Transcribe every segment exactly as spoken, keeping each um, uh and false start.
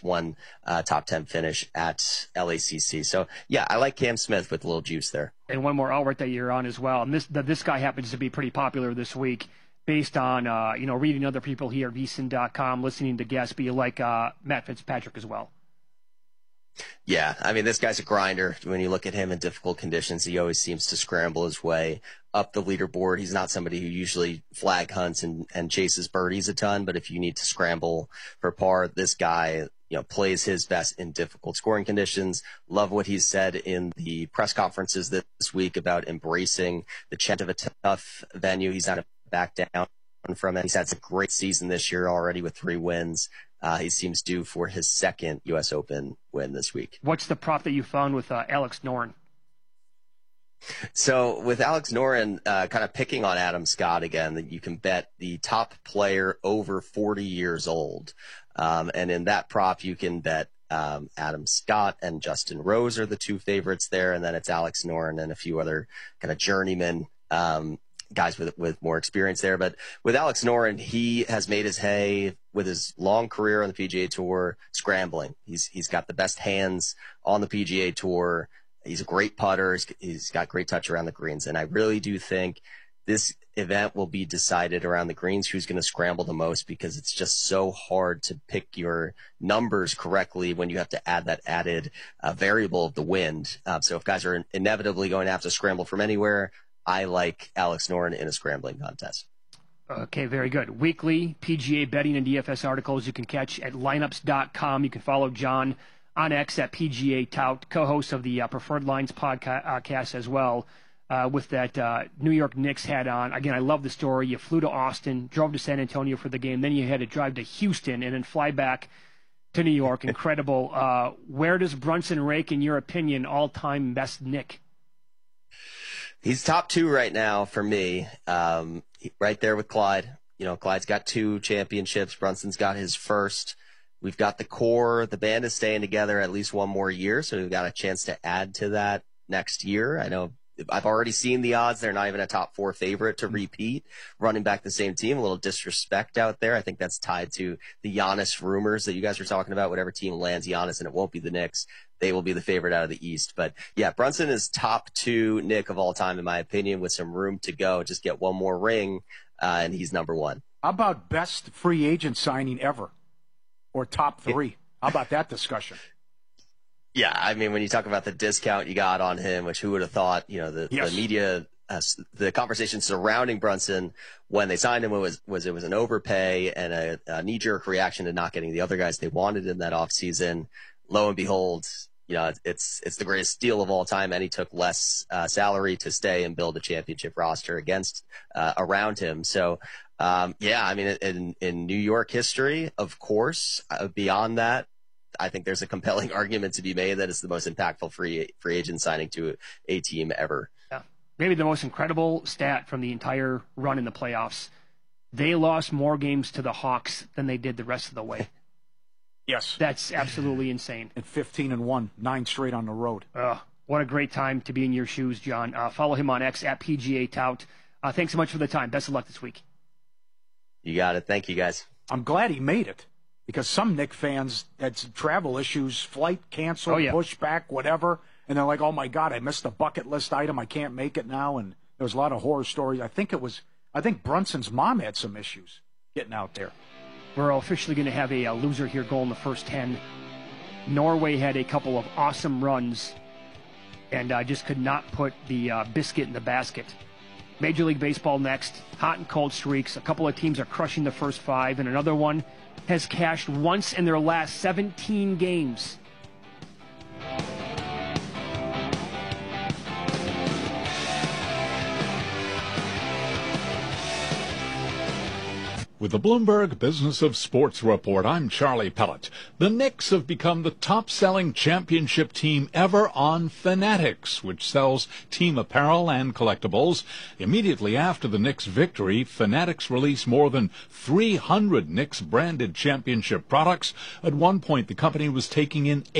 one uh, top ten finish at L A C C. So, yeah, I like Cam Smith with a little juice there. And one more outright that you're on as well. And this the, this guy happens to be pretty popular this week based on, uh, you know, reading other people here at V S I N dot com, listening to guests, but you like uh, Matt Fitzpatrick as well. Yeah, I mean, this guy's a grinder. When you look at him in difficult conditions, he always seems to scramble his way up the leaderboard. He's not somebody who usually flag hunts and, and chases birdies a ton, but if you need to scramble for par, this guy, you know, plays his best in difficult scoring conditions. Love what he said in the press conferences this week about embracing the challenge of a tough venue. He's not back down from it. He's had a great season this year already with three wins. Uh, he seems due for his second U S Open win this week. What's the prop that you found with uh, Alex Noren? So with Alex Noren, uh, kind of picking on Adam Scott again, that you can bet the top player over forty years old. Um, and in that prop, you can bet um, Adam Scott and Justin Rose are the two favorites there. And then it's Alex Noren and a few other kind of journeyman um, guys with with more experience there. But with Alex Noren, he has made his hay with his long career on the P G A Tour scrambling. He's he's got the best hands on the P G A Tour. He's a great putter. He's, he's got great touch around the greens. And I really do think this event will be decided around the greens, who's going to scramble the most, because it's just so hard to pick your numbers correctly when you have to add that added uh, variable of the wind. Uh, so if guys are inevitably going to have to scramble from anywhere, I like Alex Noren in a scrambling contest. Okay, very good. Weekly P G A betting and D F S articles you can catch at lineups dot com. You can follow John on X at P G A Tout, co-host of the uh, Preferred Lines podcast as well, uh, with that uh, New York Knicks hat on. Again, I love the story. You flew to Austin, drove to San Antonio for the game, then you had to drive to Houston and then fly back to New York. Incredible. Uh, where does Brunson rank, in your opinion, all-time best Knick? He's top two right now for me, um, right there with Clyde. You know, Clyde's got two championships. Brunson's got his first. We've got the core. The band is staying together at least one more year, so we've got a chance to add to that next year. I know I've already seen the odds. They're not even a top four favorite to repeat, running back the same team. A little disrespect out there. I think that's tied to the Giannis rumors that you guys were talking about. Whatever team lands Giannis, and it won't be the Knicks, they will be the favorite out of the East. But yeah, Brunson is top two Knick of all time, in my opinion, with some room to go. Just get one more ring, uh, and he's number one. How about best free agent signing ever? Or top three? How about that discussion? Yeah, I mean, when you talk about the discount you got on him, which who would have thought, you know, the, yes. the media, uh, the conversation surrounding Brunson when they signed him was, was it was an overpay and a, a knee-jerk reaction to not getting the other guys they wanted in that offseason. Lo and behold, you know, it's it's the greatest steal of all time, and he took less uh, salary to stay and build a championship roster against uh, around him. So, um, yeah, I mean, in in New York history, of course, uh, beyond that, I think there's a compelling argument to be made that it's the most impactful free free agent signing to a team ever. Yeah, maybe the most incredible stat from the entire run in the playoffs. They lost more games to the Hawks than they did the rest of the way. Yes. That's absolutely insane. And fifteen and one, nine straight on the road. Uh, what a great time to be in your shoes, John. Uh, follow him on X at P G A Tout. Uh, thanks so much for the time. Best of luck this week. You got it. Thank you, guys. I'm glad he made it, because some Knick fans had some travel issues, flight canceled, oh, yeah. pushback, whatever, and they're like, oh, my God, I missed a bucket list item. I can't make it now. And there was a lot of horror stories. I think it was, I think Brunson's mom had some issues getting out there. We're officially going to have a, a loser here goal in the first ten. Norway had a couple of awesome runs and uh, just could not put the uh, biscuit in the basket. Major League Baseball next, hot and cold streaks. A couple of teams are crushing the first five, and another one has cashed once in their last seventeen games. With the Bloomberg Business of Sports Report, I'm Charlie Pellett. The Knicks have become the top-selling championship team ever on Fanatics, which sells team apparel and collectibles. Immediately after the Knicks' victory, Fanatics released more than three hundred Knicks-branded championship products. At one point, the company was taking in eight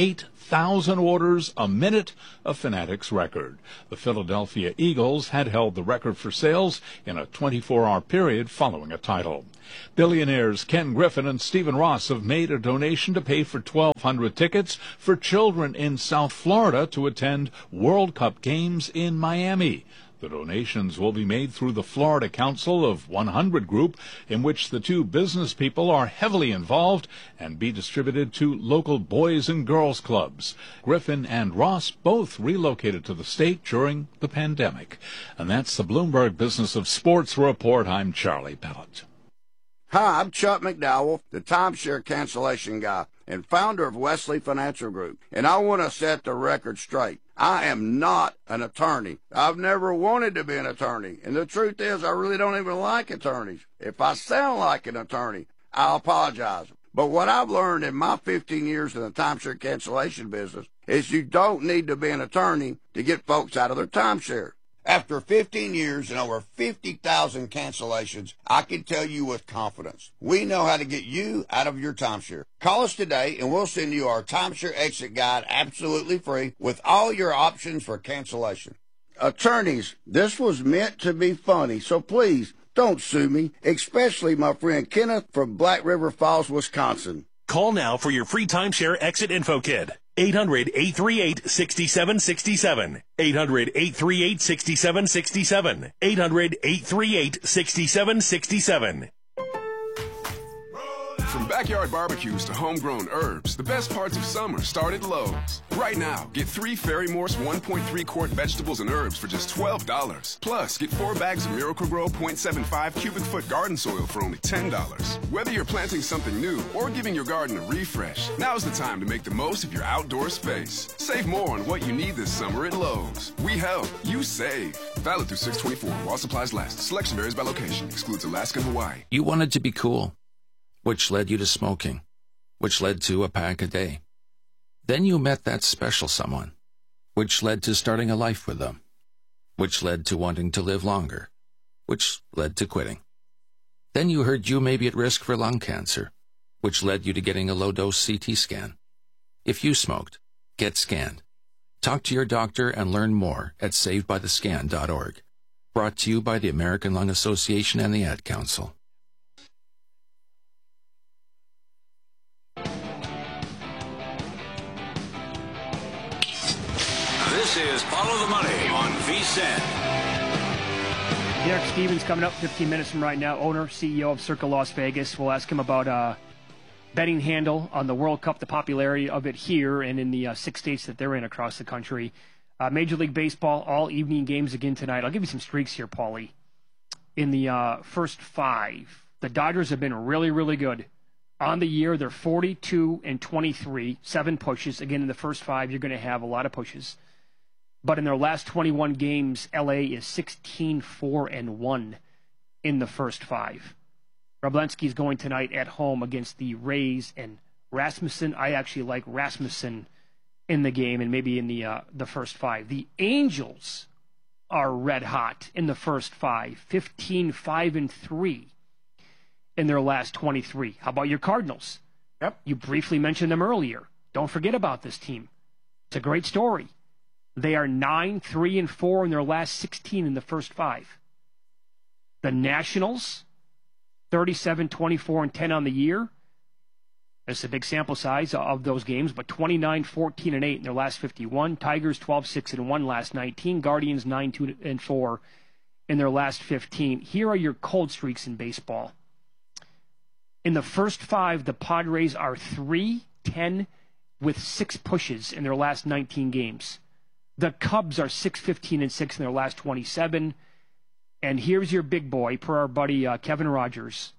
thousand orders a minute, a Fanatics record. The Philadelphia Eagles had held the record for sales in a twenty-four hour period following a title. Billionaires Ken Griffin and Stephen Ross have made a donation to pay for twelve hundred tickets for children in South Florida to attend World Cup games in Miami. The donations will be made through the Florida Council of one hundred group, in which the two business people are heavily involved, and be distributed to local boys and girls clubs. Griffin and Ross both relocated to the state during the pandemic. And that's the Bloomberg Business of Sports Report. I'm Charlie Pellett. Hi, I'm Chuck McDowell, the timeshare cancellation guy and founder of Wesley Financial Group, and I want to set the record straight. I am not an attorney. I've never wanted to be an attorney, and the truth is I really don't even like attorneys. If I sound like an attorney, I'll apologize. But what I've learned in my fifteen years in the timeshare cancellation business is you don't need to be an attorney to get folks out of their timeshare. After fifteen years and over fifty thousand cancellations, I can tell you with confidence, we know how to get you out of your timeshare. Call us today and we'll send you our timeshare exit guide absolutely free with all your options for cancellation. Attorneys, this was meant to be funny, so please don't sue me, especially my friend Kenneth from Black River Falls, Wisconsin. Call now for your free timeshare exit info kit. eight hundred, eight three eight, six seven six seven. eight hundred, eight three eight, six seven six seven. eight hundred, eight three eight, six seven six seven. From backyard barbecues to homegrown herbs, the best parts of summer start at Lowe's. Right now, get three Ferry-Morse one point three quart vegetables and herbs for just twelve dollars. Plus, get four bags of Miracle-Gro point seven five cubic foot garden soil for only ten dollars. Whether you're planting something new or giving your garden a refresh, now's the time to make the most of your outdoor space. Save more on what you need this summer at Lowe's. We help, you save. Valid through six twenty-four while supplies last. Selection varies by location. Excludes Alaska and Hawaii. You wanted to be cool, which led you to smoking, which led to a pack a day. Then you met that special someone, which led to starting a life with them, which led to wanting to live longer, which led to quitting. Then you heard you may be at risk for lung cancer, which led you to getting a low-dose C T scan. If you smoked, get scanned. Talk to your doctor and learn more at saved by the scan dot org. Brought to you by the American Lung Association and the Ad Council. This is Follow the Money on V S I N. Derek Stevens coming up fifteen minutes from right now, owner, C E O of Circa Las Vegas. We'll ask him about uh, betting handle on the World Cup, the popularity of it here and in the uh, six states that they're in across the country. Uh, Major League Baseball, all evening games again tonight. I'll give you some streaks here, Paulie. In the uh, first five, the Dodgers have been really, really good. On the year, they're forty-two and twenty-three, seven pushes. Again, in the first five, you're going to have a lot of pushes. But in their last twenty-one games, L A is sixteen four and one in the first five. Roblenski's going tonight at home against the Rays and Rasmussen. I actually like Rasmussen in the game and maybe in the uh, the first five. The Angels are red hot in the first five, fifteen five and three in their last twenty-three. How about your Cardinals? Yep. You briefly mentioned them earlier. Don't forget about this team. It's a great story. They are nine, three, and four in their last sixteen in the first five. The Nationals, thirty-seven, twenty-four, and ten on the year. That's a big sample size of those games, but twenty-nine, fourteen, and eight in their last fifty-one. Tigers, twelve, six, and one last nineteen. Guardians, nine, two, and four in their last fifteen. Here are your cold streaks in baseball. In the first five, the Padres are three, ten, with six pushes in their last nineteen games. The Cubs are six, fifteen, and six in their last twenty-seven. And here's your big boy, per our buddy uh, Kevin Rogers.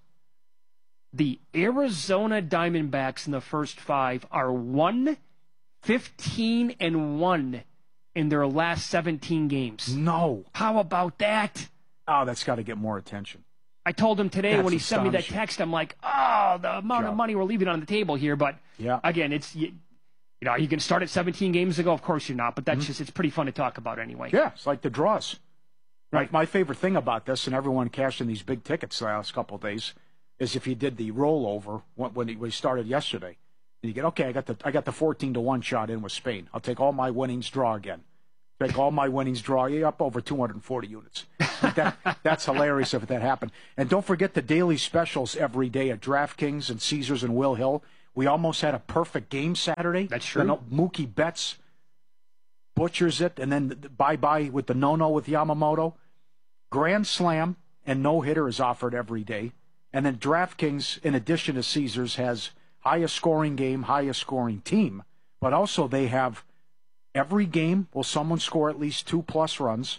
The Arizona Diamondbacks in the first five are one, fifteen, and one in their last seventeen games. No. How about that? Oh, that's got to get more attention. I told him today That's when he sent me that astonishing. text, I'm like, oh, the amount Job. of money we're leaving on the table here. But Yeah. again, it's you, you know, you can start at seventeen games ago. Of course you're not, but that's Mm-hmm. just it's pretty fun to talk about anyway. Yeah, it's like the draws. Right. Like my favorite thing about this, and everyone cashing these big tickets the last couple of days, is if you did the rollover when when we started yesterday. And you get, okay, I got the I got the fourteen to one shot in with Spain. I'll take all my winnings, draw again. Take all my winnings, draw. You're up over two hundred forty units. That, that's hilarious if that happened. And don't forget the daily specials every day at DraftKings and Caesars and Will Hill. We almost had a perfect game Saturday. That's true. The Mookie Betts butchers it, and then bye-bye with the no-no with Yamamoto. Grand Slam and no-hitter is offered every day. And then DraftKings, in addition to Caesars, has highest scoring game, highest scoring team. But also they have every game, will someone score at least two plus runs?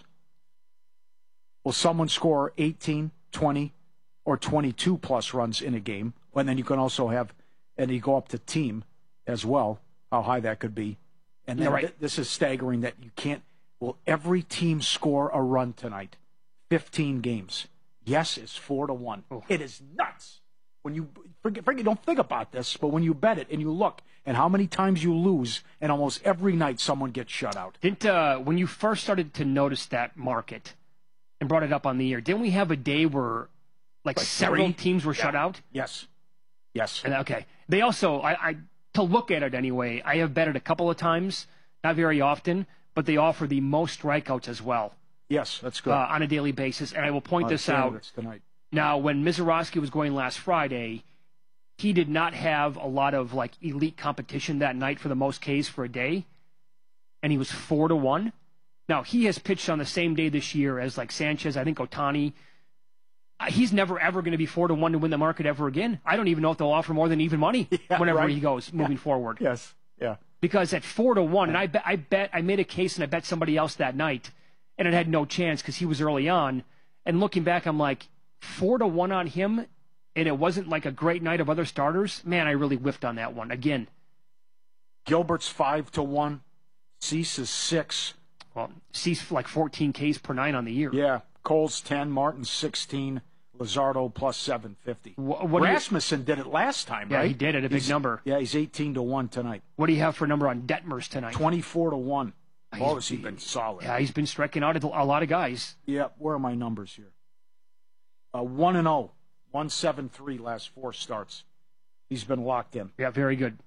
Will someone score eighteen, twenty, or twenty-two plus runs in a game? And then you can also have, and you go up to team as well, how high that could be. And then yeah, right. th- this is staggering that you can't, will every team score a run tonight? fifteen games. Yes, it's four to one. Oh. It is nuts. When you forget, forget, don't think about this, but when you bet it and you look and how many times you lose, and almost every night someone gets shut out. Didn't uh, when you first started to notice that market and brought it up on the air, didn't we have a day where like, like several three? teams were yeah. shut out? Yes. Yes. And, okay. They also, I, I to look at it anyway, I have bet it a couple of times, not very often, but they offer the most strikeouts as well. Yes, that's good. Uh, on a daily basis. And I will point this out. Tonight. Now, when Mizorowski was going last Friday, he did not have a lot of like elite competition that night for the most Ks for a day, and he was four to one. Now, he has pitched on the same day this year as like Sanchez, I think Ohtani. He's never, ever going to be four to one to win the market ever again. I don't even know if they'll offer more than even money yeah, whenever right. he goes moving yeah. forward. Yes, yeah. Because at four to one, and I bet, I bet, I made a case and I bet somebody else that night, and it had no chance because he was early on. And looking back, I'm like, four to one on him, and it wasn't like a great night of other starters. Man, I really whiffed on that one again. Gilbert's five to one. Cease is six. Well, Cease like fourteen Ks per nine on the year. Yeah, Cole's ten, Martin's sixteen, Luzardo plus seven fifty. What, what Rasmussen you, did it last time, yeah, right? Yeah, he did at a big he's, number. Yeah, he's eighteen to one tonight. What do you have for a number on Detmers tonight? Twenty-four to one. He's, oh, has he been solid? Yeah, he's been striking out a lot of guys. Yeah, where are my numbers here? Uh, one and zero, one seven three last four starts. He's been locked in. Yeah, very good.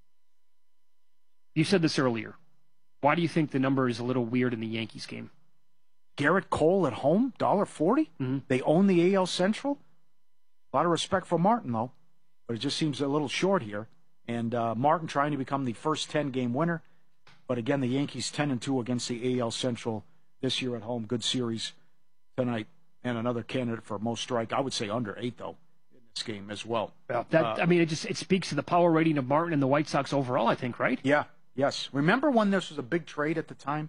You said this earlier. Why do you think the number is a little weird in the Yankees game? Garrett Cole at home, one dollar forty. Mm-hmm. They own the A L Central. A lot of respect for Martin, though, but it just seems a little short here. And uh, Martin trying to become the first ten-game winner. But again, the Yankees ten and two against the A L Central this year at home. Good series tonight. And another candidate for most strike. I would say under eight, though, in this game as well. Yeah, that, uh, I mean, it just it speaks to the power rating of Martin and the White Sox overall, I think, right? Yeah, yes. Remember when this was a big trade at the time?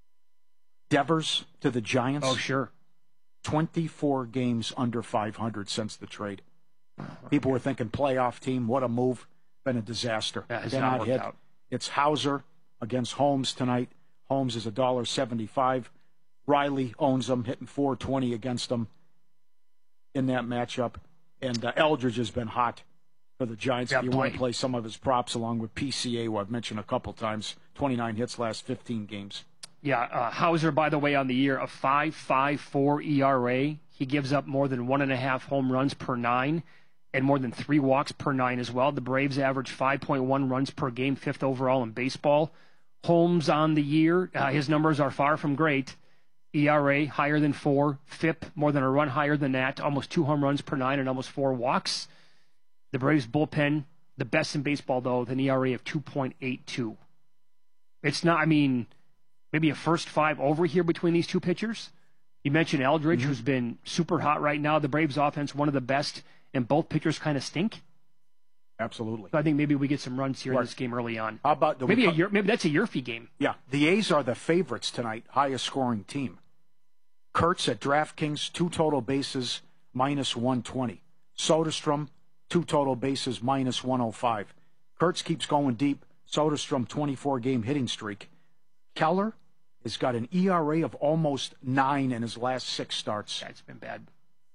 Devers to the Giants? Oh, sure. twenty-four games under five hundred since the trade. People were thinking playoff team, what a move. Been a disaster. Yeah, it's Been not out worked hit. out. It's Hauser against Holmes tonight. Holmes is one dollar seventy-five. Riley owns them, hitting four twenty against them in that matchup. And uh, Eldridge has been hot for the Giants. Yeah, if you play. want to play some of his props along with P C A, who I've mentioned a couple times, twenty-nine hits last fifteen games. Yeah, uh, Hauser, by the way, on the year, a five point five four E R A. He gives up more than one and a half home runs per nine and more than three walks per nine as well. The Braves average five point one runs per game, fifth overall in baseball. Holmes on the year, uh, his numbers are far from great. E R A higher than four, F I P more than a run higher than that, almost two home runs per nine and almost four walks. The Braves bullpen, the best in baseball, though, with an E R A of two point eight two. It's not, I mean, maybe a first five over here between these two pitchers. You mentioned Eldridge, mm-hmm. who's been super hot right now. The Braves offense, one of the best, and both pitchers kind of stink. Absolutely. So I think maybe we get some runs here right. in this game early on. How about the maybe co- a maybe that's a Yurfie game. Yeah, the A's are the favorites tonight, highest scoring team. Kurtz at DraftKings, two total bases, minus one twenty. Soderstrom, two total bases, minus one oh five. Kurtz keeps going deep. Soderstrom, twenty-four game hitting streak. Keller has got an E R A of almost nine in his last six starts. That's been bad.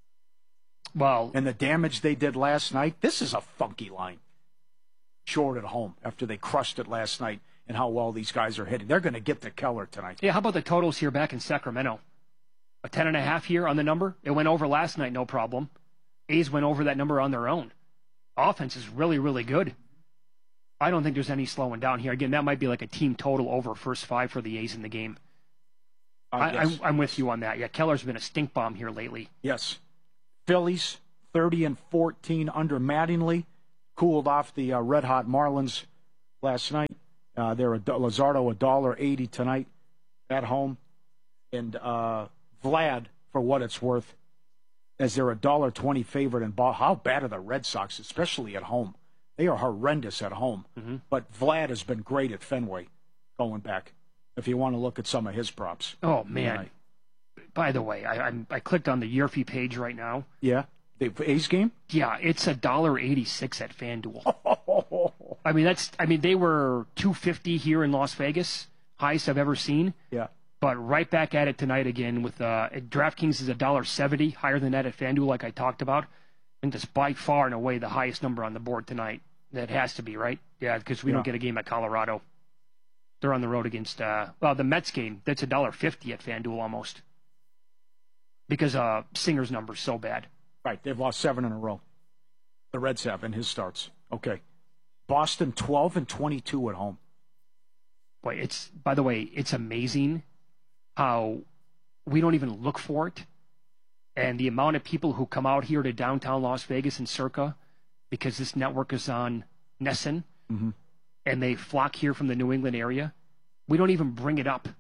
Well, and the damage they did last night, this is a funky line. Short at home after they crushed it last night and how well these guys are hitting. They're going to get to Keller tonight. Yeah, how about the totals here back in Sacramento? A ten and a half here on the number. It went over last night, no problem. A's went over that number on their own. Offense is really, really good. I don't think there's any slowing down here. Again, that might be like a team total over first five for the A's in the game. I, I, I'm with you on that. Yeah, Keller's been a stink bomb here lately. Yes. Phillies, thirty and fourteen under Mattingly. Cooled off the uh, red-hot Marlins last night. Uh, they're a Luzardo one dollar eighty tonight at home. And uh, Vlad, for what it's worth, as they're a one dollar twenty favorite in ball. How bad are the Red Sox, especially at home? They are horrendous at home. Mm-hmm. But Vlad has been great at Fenway going back, if you want to look at some of his props. Oh, man. Yeah. By the way, I, I I clicked on the Yerfy page right now. Yeah? The A's game? Yeah, it's one dollar eighty-six at FanDuel. I mean, that's. I mean, they were two fifty here in Las Vegas, highest I've ever seen. Yeah. But right back at it tonight again with uh, DraftKings is one dollar seventy, higher than that at FanDuel, like I talked about. And that's by far and away the highest number on the board tonight. That has to be, right? Yeah, because we yeah. don't get a game at Colorado. They're on the road against, uh, well, the Mets game. That's one dollar fifty at FanDuel almost. Because uh, Singer's number's so bad. Right, they've lost seven in a row. The Reds have in his starts. Okay. Boston twelve and twenty-two at home. Boy, it's, by the way, it's amazing how we don't even look for it. And the amount of people who come out here to downtown Las Vegas and Circa because this network is on Nesson, mm-hmm. and they flock here from the New England area, we don't even bring it up.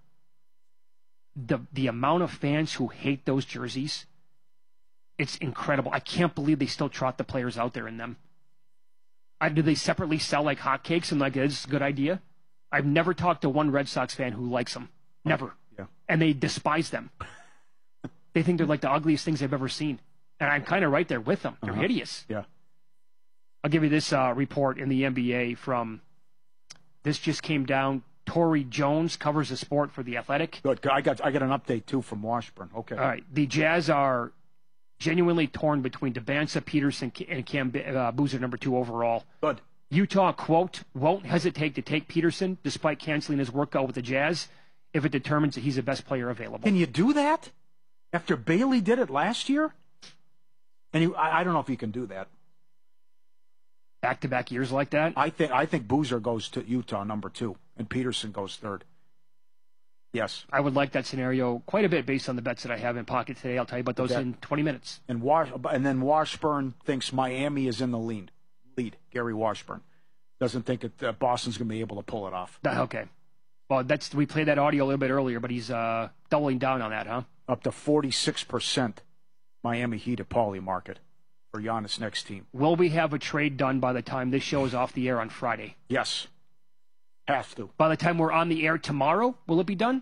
The the amount of fans who hate those jerseys, it's incredible. I can't believe they still trot the players out there in them. I, do they separately sell like hotcakes and like, this is a good idea? I've never talked to one Red Sox fan who likes them. Never. Yeah. And they despise them. They think they're like the ugliest things they've ever seen. And I'm kind of right there with them. They're uh-huh. hideous. Yeah. I'll give you this uh, report in the N B A from, this just came down. Torrey Jones covers the sport for The Athletic. Good. I got I got an update, too, from Washburn. Okay. All right. The Jazz are genuinely torn between Debanza, Peterson, and Cam uh, Boozer, number two overall. Good. Utah, quote, won't hesitate to take Peterson despite canceling his workout with the Jazz if it determines that he's the best player available. Can you do that? After Bailey did it last year? And he, I, I don't know if you can do that. Back-to-back years like that? I think I think Boozer goes to Utah number two, and Peterson goes third. Yes. I would like that scenario quite a bit based on the bets that I have in pocket today. I'll tell you about those that, in twenty minutes. And Wash, and then Washburn thinks Miami is in the lead. Lead. Gary Washburn doesn't think that uh, Boston's going to be able to pull it off. Uh, okay. Well, that's we played that audio a little bit earlier, but he's uh, doubling down on that, huh? Up to forty-six percent Miami Heat at Pauly Market for Giannis' next team. Will we have a trade done by the time this show is off the air on Friday? Yes. Have to. By the time we're on the air tomorrow, will it be done?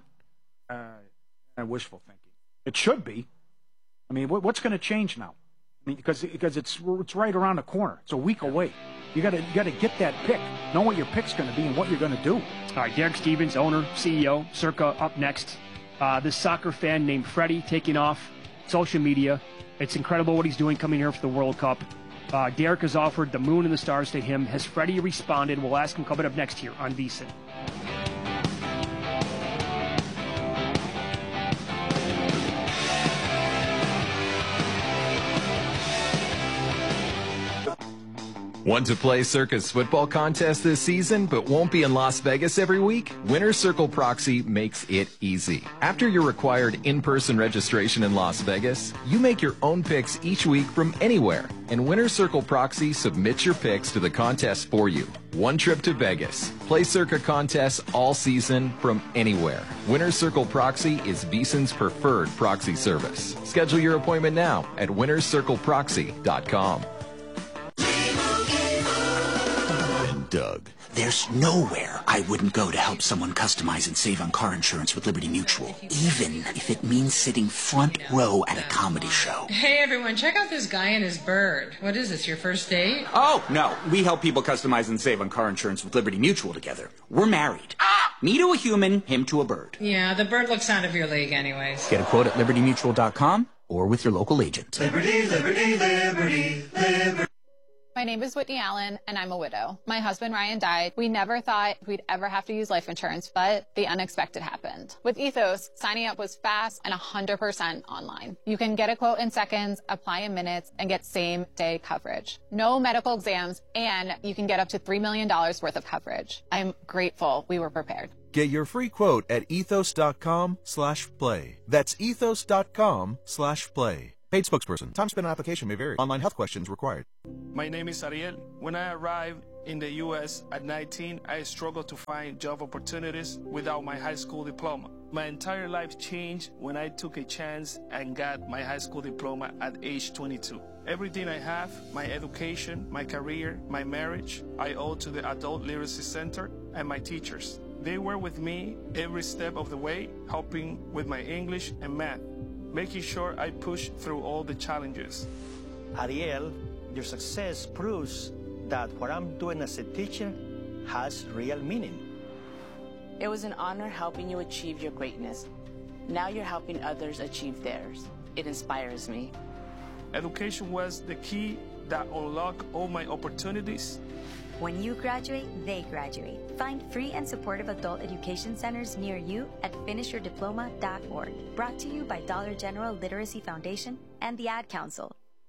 Uh, wishful thinking. It should be. I mean, what, what's going to change now? I mean, because because it's it's right around the corner. It's a week away. You got to you got to get that pick. Know what your pick's going to be and what you're going to do. All right, Derek Stevens, owner, C E O, Circa, up next. Uh, this soccer fan named Freddie taking off social media. It's incredible what he's doing coming here for the World Cup. Uh, Derek has offered the moon and the stars to him. Has Freddie responded? We'll ask him coming up next here on VSiN. Want to play Circa's football contest this season, but won't be in Las Vegas every week? Winner's Circle Proxy makes it easy. After your required in-person registration in Las Vegas, you make your own picks each week from anywhere, and Winner's Circle Proxy submits your picks to the contest for you. One trip to Vegas. Play Circa contests all season from anywhere. Winner's Circle Proxy is VSiN's preferred proxy service. Schedule your appointment now at winners circle proxy dot com. Doug. There's nowhere I wouldn't go to help someone customize and save on car insurance with Liberty Mutual, even if it means sitting front row at a comedy show. Hey everyone, check out this guy and his bird. What is this, your first date? Oh, no. We help people customize and save on car insurance with Liberty Mutual together. We're married. Me to a human, him to a bird. Yeah, the bird looks out of your league anyways. Get a quote at liberty mutual dot com or with your local agent. Liberty, liberty, liberty, liberty. My name is Whitney Allen, and I'm a widow. My husband, Ryan, died. We never thought we'd ever have to use life insurance, but the unexpected happened. With Ethos, signing up was fast and one hundred percent online. You can get a quote in seconds, apply in minutes, and get same-day coverage. No medical exams, and you can get up to three million dollars worth of coverage. I'm grateful we were prepared. Get your free quote at ethos.com slash play. That's ethos.com slash play. Paid spokesperson. Time spent on application may vary. Online health questions required. My name is Ariel. When I arrived in the U S at nineteen, I struggled to find job opportunities without my high school diploma. My entire life changed when I took a chance and got my high school diploma at age twenty-two. Everything I have, my education, my career, my marriage, I owe to the Adult Literacy Center and my teachers. They were with me every step of the way, helping with my English and math, making sure I push through all the challenges. Ariel, your success proves that what I'm doing as a teacher has real meaning. It was an honor helping you achieve your greatness. Now you're helping others achieve theirs. It inspires me. Education was the key that unlocked all my opportunities. When you graduate, they graduate. Find free and supportive adult education centers near you at finish your diploma dot org. Brought to you by Dollar General Literacy Foundation and the Ad Council.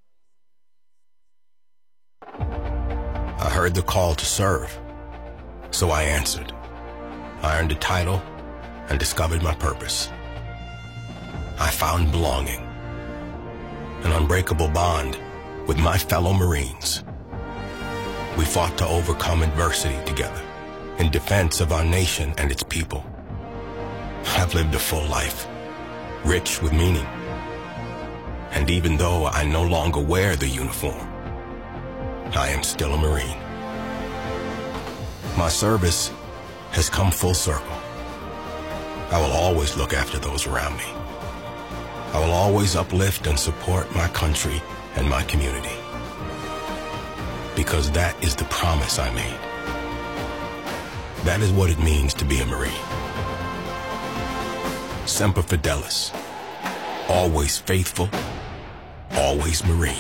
I heard the call to serve, so I answered. I earned a title and discovered my purpose. I found belonging, an unbreakable bond with my fellow Marines. We fought to overcome adversity together in defense of our nation and its people. I've lived a full life, rich with meaning. And even though I no longer wear the uniform, I am still a Marine. My service has come full circle. I will always look after those around me. I will always uplift and support my country and my community. Because that is the promise I made. That is what it means to be a Marine. Semper Fidelis. Always faithful, always Marine.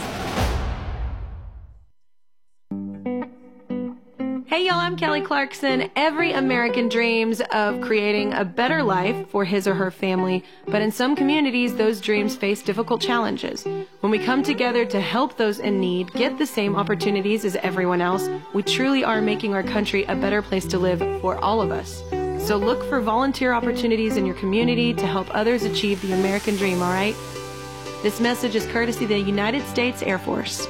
Hey y'all, I'm Kelly Clarkson. Every American dreams of creating a better life for his or her family, but in some communities, those dreams face difficult challenges. When we come together to help those in need get the same opportunities as everyone else, we truly are making our country a better place to live for all of us. So look for volunteer opportunities in your community to help others achieve the American dream, all right? This message is courtesy of the United States Air Force.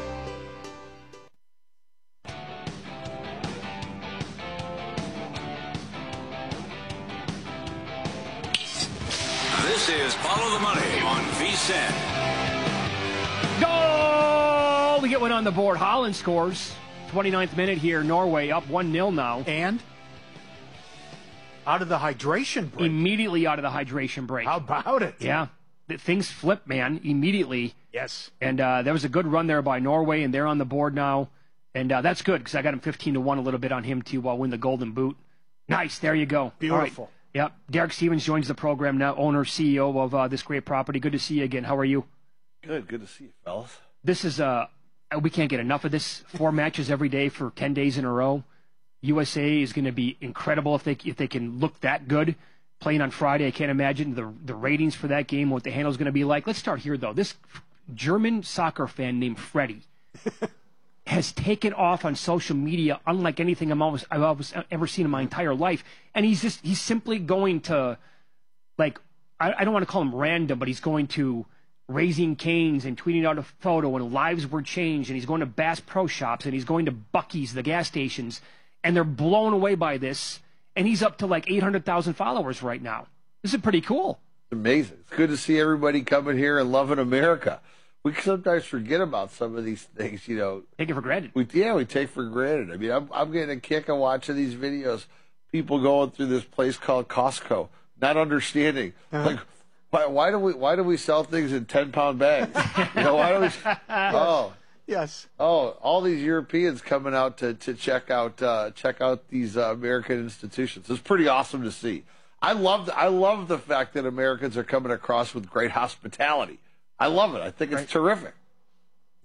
This is Follow the Money on V S I N. Goal! We get one on the board. Holland scores. twenty-ninth minute here. Norway up one nil now. And out of the hydration break. Immediately out of the hydration break. How about it? Yeah. Things flip, man, immediately. Yes. And uh, there was a good run there by Norway, and they're on the board now. And uh, that's good because I got him fifteen to one a little bit on him to uh, win the Golden Boot. Nice. There you go. Beautiful. All right. Yep. Derek Stevens joins the program now, owner, C E O of uh, this great property. Good to see you again. How are you? Good. Good to see you, fellas. This is, uh, we can't get enough of this. Four matches every day for ten days in a row. U S A is going to be incredible if they if they can look that good. Playing on Friday, I can't imagine the the ratings for that game, what the handle's going to be like. Let's start here, though. This German soccer fan named Freddie has taken off on social media unlike anything I'm almost, I've always, ever seen in my entire life. And he's just, he's simply going to, like, I, I don't want to call him random, but he's going to Raising Cane's and tweeting out a photo, and lives were changed, and he's going to Bass Pro Shops, and he's going to Buc-ee's, the gas stations, and they're blown away by this. And he's up to like eight hundred thousand followers right now. This is pretty cool. Amazing. It's good to see everybody coming here and loving America. We sometimes forget about some of these things, you know. Take it for granted. We, yeah, we take for granted. I mean, I'm, I'm getting a kick of watching these videos. People going through this place called Costco, not understanding. Uh-huh. Like, why, why do we why do we sell things in ten pound bags? You know, why do we? Oh. Yes. Oh, all these Europeans coming out to, to check out uh, check out these uh, American institutions. It's pretty awesome to see. I love the, I love the fact that Americans are coming across with great hospitality. I love it. I think it's right. terrific. Yeah.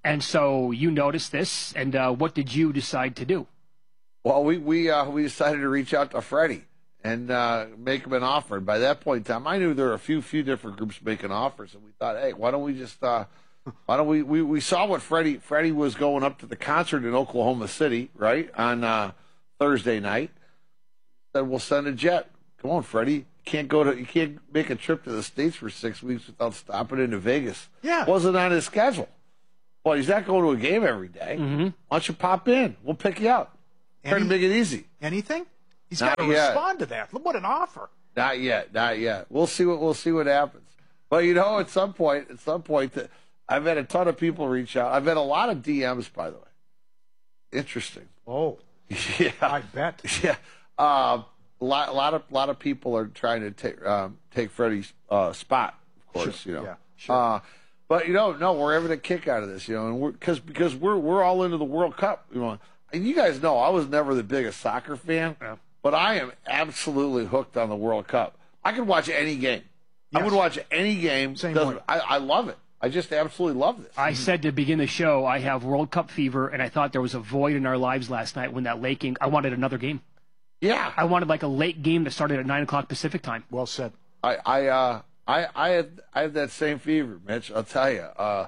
And so you noticed this, and uh, what did you decide to do? Well, we we uh, we decided to reach out to Freddie and uh, make him an offer. And by that point in time, I knew there were a few few different groups making offers, and we thought, hey, why don't we just uh, why don't we, we we saw what Freddie Freddie was going up to the concert in Oklahoma City, right, on uh, Thursday night. Said we'll send a jet. Come on, Freddie. Can't go to you can't make a trip to the States for six weeks without stopping into Vegas. Yeah, wasn't on his schedule. Well, he's not going to a game every day. Mm-hmm. Why don't you pop in? We'll pick you up. Try to make it easy. Anything? He's Not got to yet. respond to that. Look, what an offer. Not yet. Not yet. We'll see what we'll see what happens. But you know, at some point, at some point, that I've had a ton of people reach out. I've had a lot of D Ms, by the way. Interesting. Oh, yeah, I bet. Yeah, uh, a lot, a lot of, lot of people are trying to take um, take Freddie's uh, spot. Of course, Sure. you know. Yeah, sure. Uh, but you know, no, we're having a kick out of this, you know, and we're because because we're we're all into the World Cup, you know. And you guys know I was never the biggest soccer fan, yeah. but I am absolutely hooked on the World Cup. I could watch any game. Yes. I would watch any game. Same Doesn't- way. I, I love it. I just absolutely love this. I said to begin the show, I have World Cup fever, and I thought there was a void in our lives last night when that late game. I wanted another game. Yeah, I wanted like a late game that started at nine o'clock Pacific time. Well said. I I uh, I I had I had that same fever, Mitch. I'll tell you. Uh,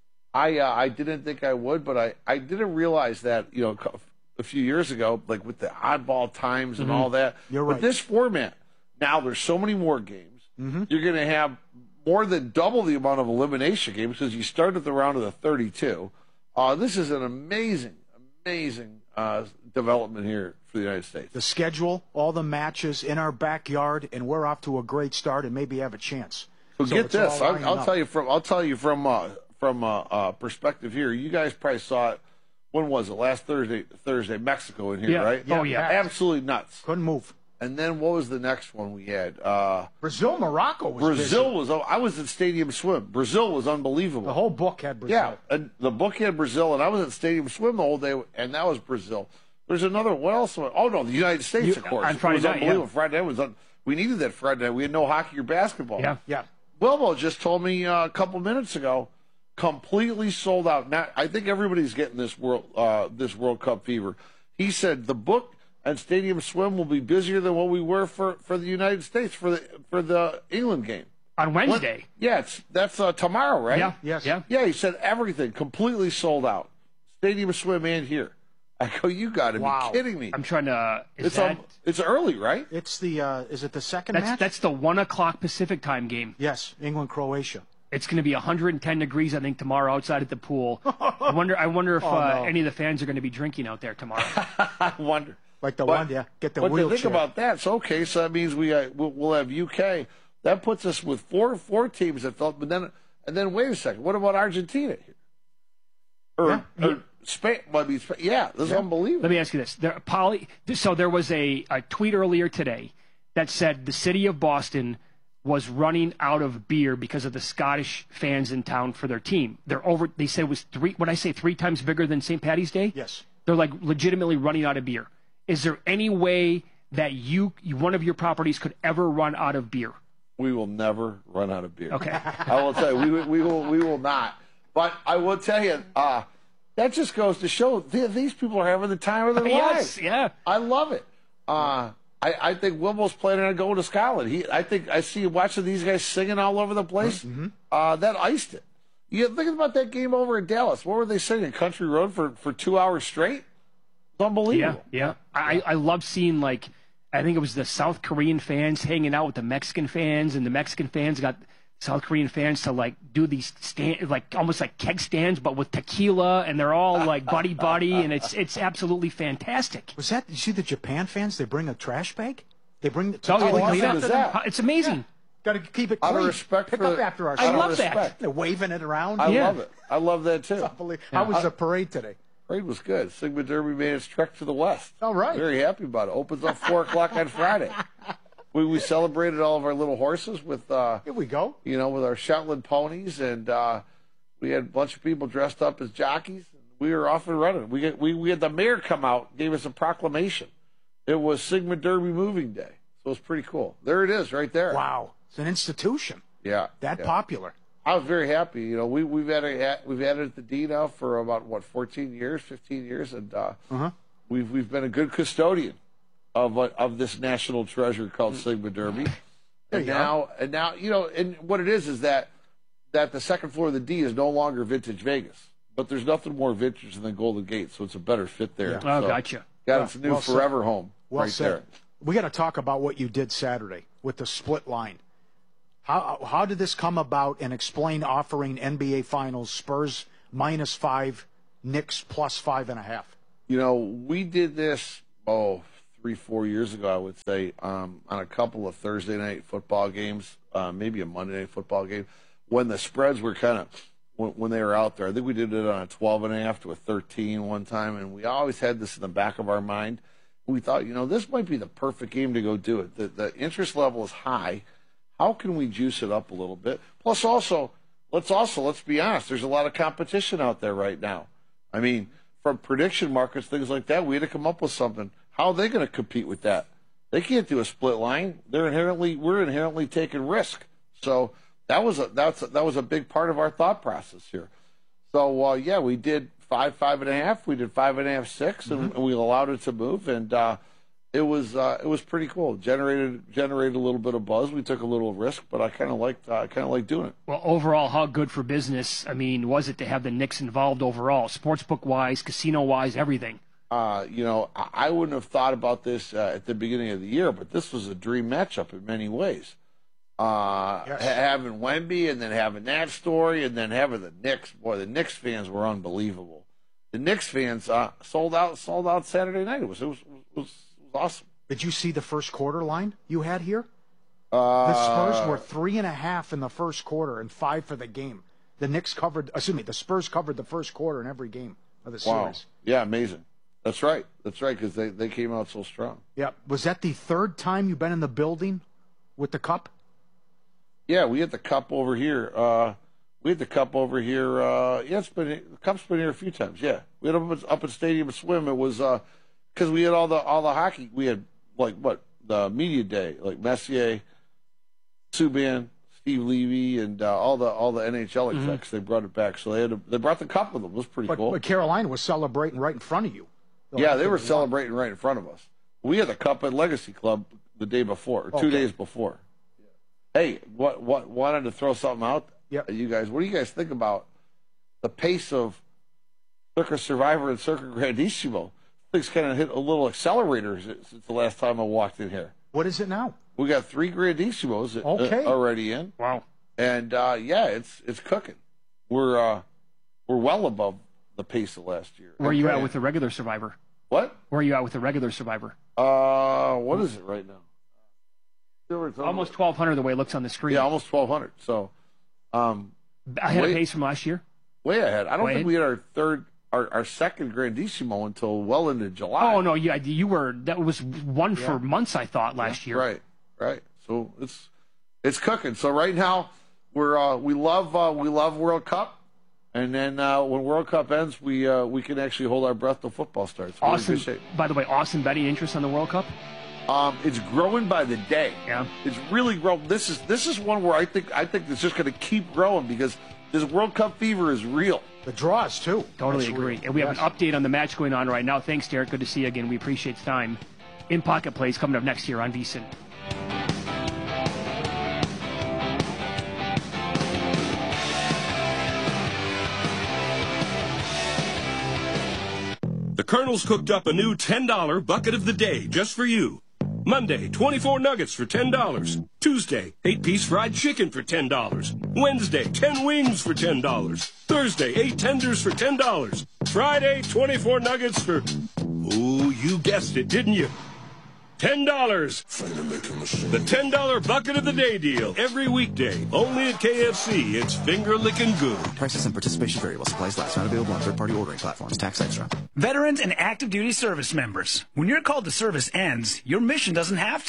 I uh, I didn't think I would, but I, I didn't realize that you know a few years ago, like with the oddball times and Mhm. all that. You're With right. this format, now there's so many more games. Mhm. You're going to have more than double the amount of elimination games because you start at the round of the thirty-two. Uh, this is an amazing, amazing uh, development here for the United States. The schedule, all the matches in our backyard, and we're off to a great start and maybe have a chance. So, get it's all this. I'll, lining I'll up. tell you from. I'll tell you from uh, from uh, uh, perspective here. You guys probably saw it. When was it? Last Thursday. Thursday, Mexico in here, Yeah. right? Oh, yeah. Absolutely nuts. Couldn't move. And then what was the next one we had? Uh, Brazil, Morocco was Brazil busy. was. I was at Stadium Swim. Brazil was unbelievable. The whole book had Brazil. Yeah, and the book had Brazil, and I was at Stadium Swim the whole day, and that was Brazil. There's another. What else? Oh no, the United States, You- of course. on Friday it was night, unbelievable. yeah. Friday night was. Un- we needed that Friday night. We had no hockey or basketball. Yeah. Yeah. Wilbo just told me uh, a couple minutes ago, completely sold out. Now I think everybody's getting this world uh, this World Cup fever. He said the book and Stadium Swim will be busier than what we were for, for the United States for the for the England game On Wednesday. What? Yeah, it's that's uh, tomorrow, right? Yeah. Yes. Yeah. Yeah, he said everything completely sold out. Stadium Swim and here. I go, you got to Wow. be kidding me. I'm trying to. Is It's that, um, it's early, right? It's the, uh, is it the second that's match? that's the one o'clock Pacific time game. Yes, England, Croatia. It's going to be one hundred ten degrees, I think, tomorrow outside at the pool. I wonder. I wonder if Oh, uh, no. any of the fans are going to be drinking out there tomorrow. I wonder. Like the But- one, yeah, get the but to wheelchair. think about that, so okay, so that means we uh, we'll, we'll have U K. That puts us with four four teams that felt. But then and then wait a second. What about Argentina here? Or, Yeah. or Spain? Well, I mean, Spain. Yeah, this is unbelievable. Let me ask you this: there, Polly, so there was a, a tweet earlier today that said the city of Boston was running out of beer because of the Scottish fans in town for their team. They're over. They said it was three. What I say, three times bigger than Saint Patty's Day. Yes. They're like legitimately running out of beer. Is there any way that you, you one of your properties could ever run out of beer? We will never run out of beer. Okay. I will tell you, we, will- we will we will not. But I will tell you, uh, that just goes to show th- these people are having the time of their Yes, lives. yeah. I love it. Uh, I, I think Wilmo's planning on going to Scotland. He, I think I see watching these guys singing all over the place. Mm-hmm. Uh, that iced it. You think about that game over in Dallas. What were they singing? Country Road for, for two hours straight? It's Yeah, unbelievable. yeah. I I love seeing like I think it was the South Korean fans hanging out with the Mexican fans, and the Mexican fans got South Korean fans to like do these stand like almost like keg stands, but with tequila, and they're all like buddy buddy, and it's it's absolutely fantastic. Was that, you see the Japan fans? They bring a trash bag? They bring the Oh, How they awesome clean up. is that? It's amazing. Got to keep it Out of clean. respect Pick for up the- after I ourselves. love respect. that. They're waving it around. I Yeah. love it. I love that too. Unbelievable. How was the parade today? Parade was good. Sigma Derby made its trek to the west. All right. Very happy about it. Opens up four o'clock on Friday. We we celebrated all of our little horses with uh, Here we go. you know, with our Shetland ponies, and uh, we had a bunch of people dressed up as jockeys. We were off and running. We get, we we had the mayor come out, gave us a proclamation. It was Sigma Derby Moving Day, so it was pretty cool. There it is, right there. Wow. It's an institution. Yeah. That yeah. popular. I was very happy. You know, we we've had a, we've had it at the D now for about what fourteen years, fifteen years, and uh, uh-huh. we've we've been a good custodian of uh, of this national treasure called Sigma Derby. There And you now, and now, you know, and what it is is that that the second floor of the D is no longer Vintage Vegas, but there's nothing more vintage than the Golden Gate, so it's a better fit there. Yeah. Oh, So, gotcha. Got Well, its new well said. forever home Well right said. there. We got to talk about what you did Saturday with the split line. How how did this come about, and explain offering N B A Finals Spurs minus five, Knicks plus five and a half? You know, we did this, oh, three, four years ago, I would say, um, on a couple of Thursday night football games, uh, maybe a Monday night football game, when the spreads were kind of, when, when they were out there. I think we did it on a twelve and a half to a thirteen one time, and we always had this in the back of our mind. We thought, you know, this might be the perfect game to go do it. The, the interest level is high. How can we juice it up a little bit? Plus, also, let's also, let's be honest, there's a lot of competition out there right now. I mean, from prediction markets, things like that, we had to come up with something. How are they going to compete with that? They can't do a split line. They're inherently, we're inherently taking risk. So that was a that's a, that was a big part of our thought process here. So uh, yeah, we did five, five and a half. We did five and a half, six, and, Mm-hmm. and we allowed it to move, and uh, it was uh, it was pretty cool. Generated generated a little bit of buzz. We took a little risk, but I kind of liked uh, I kind of liked doing it. Well, overall, how good for business, I mean, was it to have the Knicks involved overall, sportsbook-wise, casino-wise, everything? Uh, you know, I I wouldn't have thought about this uh, at the beginning of the year, but this was a dream matchup in many ways. Uh, Yes. ha- having Wemby and then having that story and then having the Knicks, boy, the Knicks fans were unbelievable. The Knicks fans uh, sold out, sold out Saturday night. It was, it was, it was, it was awesome. Did you see the first quarter line you had here? Uh, The Spurs were three and a half in the first quarter and five for the game. The Knicks covered, excuse me, the Spurs covered the first quarter in every game of the wow. series. Yeah, amazing. That's right. That's right, because they, they came out so strong. Yeah. Was that the third time you've been in the building with the cup? Yeah, we had the cup over here. Uh, we had the cup over here. Uh, yeah, it's been the cup's been here a few times. Yeah, we had up at, up at Stadium Swim. It was because we had all the all the hockey. We had like what the media day, like Messier, Subban, Steve Levy, and uh, all the all the N H L execs. They brought it back, so they had a, they brought the cup with them. It was pretty But, cool. but Carolina was celebrating right in front of you. Yeah, they were celebrating right in front of us. We had the cup at Legacy Club the day before, or two Okay. days before. Hey, what what wanted to throw something out? Yep. You guys, what do you guys think about the pace of Circus Survivor and Circuit Grandissimo? Things kind of hit a little accelerator since the last time I walked in here. What is it now? We got three Grandissimos uh, Okay. already in. Wow. And uh, yeah, it's it's cooking. We're uh, we're well above the pace of last year. Where are you Okay. at with the regular Survivor? What? Where are you at with the regular Survivor? Uh, what is it right now? Almost twelve hundred the way it looks on the screen. Yeah, almost twelve hundred. So, um, Ahead way, of pace from last year? way ahead. I don't Way think ahead? we had our third, our, our second Grandissimo until well into July. Oh, no, you, you were, that was one for months, I thought, last year. Right, right. So it's it's cooking. So right now we're uh, we love uh, we love World Cup, and then uh, when World Cup ends, we uh, we can actually hold our breath till football starts. We're in Awesome. good shape. By the way, awesome betting interest on the World Cup? Um, it's growing by the day. Yeah, it's really growing. This is this is one where I think I think it's just going to keep growing because this World Cup fever is real. The draws too. Totally That's agree. real. And we Yes. have an update on the match going on right now. Thanks, Derek. Good to see you again. We appreciate the time. In Pocket Plays coming up next year on VSiN. The Colonel's cooked up a new ten dollar bucket of the day just for you. Monday, twenty-four nuggets for ten dollars. Tuesday, eight-piece fried chicken for ten dollars. Wednesday, ten wings for ten dollars. Thursday, eight tenders for ten dollars. Friday, twenty-four nuggets for... Oh, you guessed it, didn't you? ten dollars. The ten dollar bucket of the day deal. Every weekday. Only at K F C. It's finger-licking good. Prices and participation vary while supplies last. Not available on third-party ordering platforms. Tax extra. Veterans and active duty service members, when your call to service ends, your mission doesn't have to. Go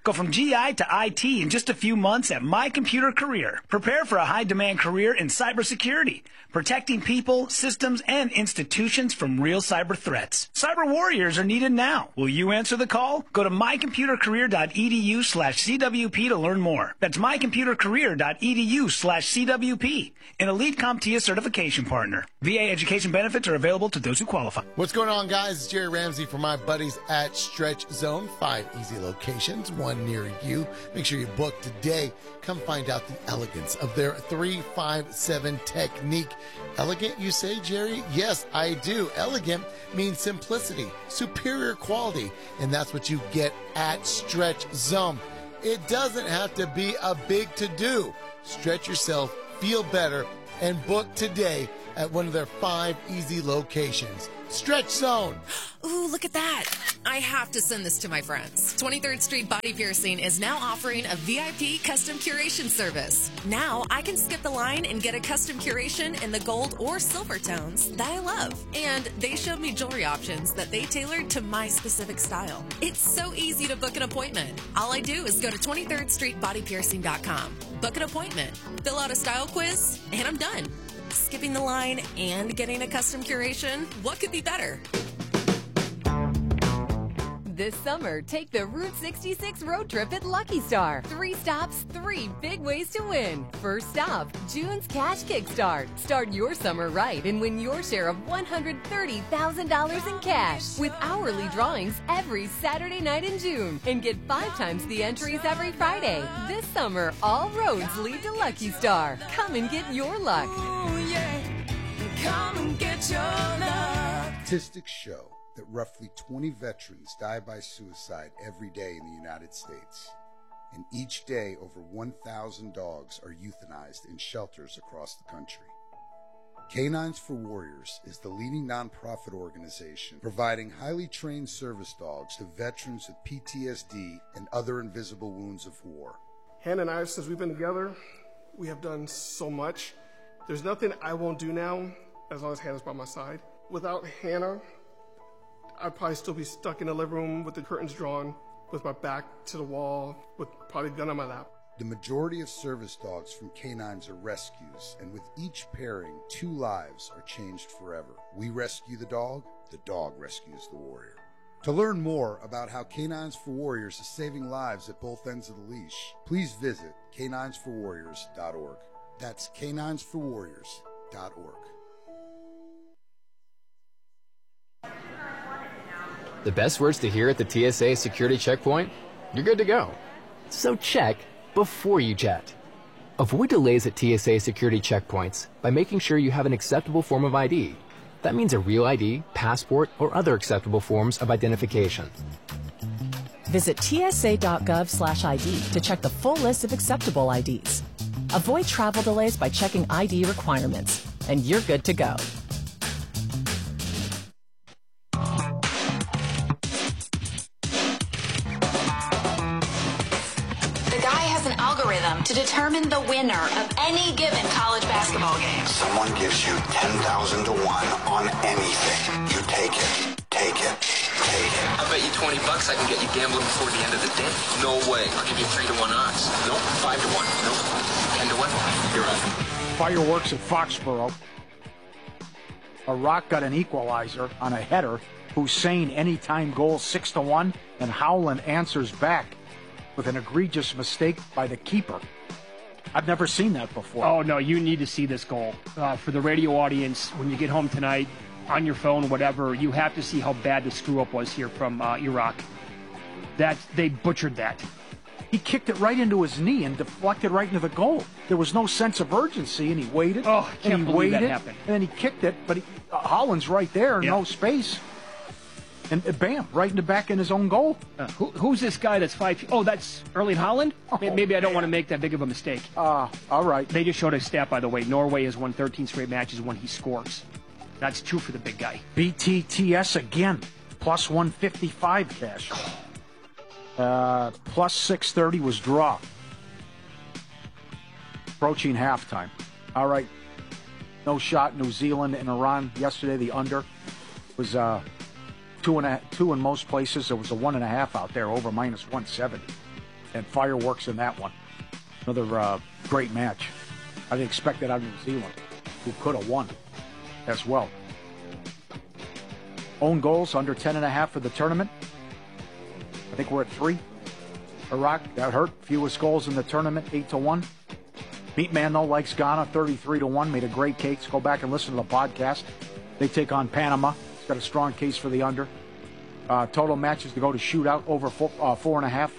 Go from G I to I T in just a few months at My Computer Career. Prepare for a high-demand career in cybersecurity, protecting people, systems, and institutions from real cyber threats. Cyber warriors are needed now. Will you answer the call? Go to mycomputercareer.edu slash CWP to learn more. That's mycomputercareer.edu slash CWP, an Elite CompTIA certification partner. V A education benefits are available to those who qualify. What's going on, guys? It's Jerry Ramsey from my buddies at Stretch Zone. Five easy locations, one near you. Make sure you book today. Come find out the elegance of their three five seven technique. Elegant, you say, Jerry? Yes, I do. Elegant means simplicity, superior quality, and that's what you get at Stretch Zone. It doesn't have to be a big to-do. Stretch yourself, feel better, and book today at one of their five easy locations. Stretch Zone. Ooh, look at that. I have to send this to my friends. twenty-third Street Body Piercing is now offering a V I P custom curation service. Now I can skip the line and get a custom curation in the gold or silver tones that I love. And they showed me jewelry options that they tailored to my specific style. It's so easy to book an appointment. All I do is go to twenty-third street body piercing dot com, book an appointment, fill out a style quiz, and I'm done. Skipping the line and getting a custom curation, what could be better? This summer, take the Route sixty-six road trip at Lucky Star. Three stops, three big ways to win. First stop, June's Cash Kickstart. Start your summer right and win your share of one hundred thirty thousand dollars in cash with hourly drawings every Saturday night in June. And get five times the entries every Friday. This summer, all roads lead to Lucky Star. Come and get your luck. Ooh, yeah. Come and get your luck. Statistics show that roughly twenty veterans die by suicide every day in the United States. And each day, over one thousand dogs are euthanized in shelters across the country. Canines for Warriors is the leading nonprofit organization providing highly trained service dogs to veterans with P T S D and other invisible wounds of war. Hannah and I, since we've been together, we have done so much. There's nothing I won't do now as long as Hannah's by my side. Without Hannah, I'd probably still be stuck in the living room with the curtains drawn, with my back to the wall, with probably a gun on my lap. The majority of service dogs from Canines are rescues, and with each pairing, two lives are changed forever. We rescue the dog, the dog rescues the warrior. To learn more about how Canines for Warriors is saving lives at both ends of the leash, please visit canines for warriors dot org. That's canines for warriors dot org. The best words to hear at the T S A security checkpoint? You're good to go. So check before you jet. Avoid delays at T S A security checkpoints by making sure you have an acceptable form of I D. That means a real I D, passport, or other acceptable forms of identification. Visit T S A dot gov slash I D to check the full list of acceptable I Ds. Avoid travel delays by checking I D requirements, and you're good to go. To determine the winner of any given college basketball game. Someone gives you ten thousand to one on anything. You take it. Take it. Take it. I'll bet you twenty bucks I can get you gambling before the end of the day. No way. I'll give you three to one odds. Nope. Five to one. Nope. Ten to one. You're right. Fireworks at Foxborough. A Rock got an equalizer on a header. Hussein anytime goal six to one, and Howland answers back with an egregious mistake by the keeper. I've never seen that before. Oh, no, you need to see this goal. Uh, for the radio audience, when you get home tonight, on your phone, whatever, you have to see how bad the screw-up was here from uh, Iraq. That, they butchered that. He kicked it right into his knee and deflected right into the goal. There was no sense of urgency, and he waited. Oh, I can't and he believe waited, that happened. And then he kicked it, but he, uh, Holland's right there, yeah. No space. And uh, bam, right in the back in his own goal. Uh, who, who's this guy that's five? Oh, that's Erling Haaland? Oh, Maybe I don't man. want to make that big of a mistake. Uh, all right. They just showed a stat, by the way. Norway has won thirteen straight matches when he scores. That's two for the big guy. B T T S again, plus one fifty-five cash. Uh, plus six thirty was draw. Approaching halftime. All right. No shot, New Zealand and Iran yesterday. The under was... Uh, Two and a two in most places. There was a one and a half out there, over minus one seventy. and fireworks in that one. Another uh, great match. I didn't expect that out of New Zealand, who could have won as well. Own goals under ten and a half for the tournament. I think we're at three. Iraq, that hurt. Fewest goals in the tournament, eight to one. Meatman, though, likes Ghana, thirty-three to one. Made a great case. Go back and listen to the podcast. They take on Panama. He's got a strong case for the under. Uh, total matches to go to shootout over four, uh, four and a half.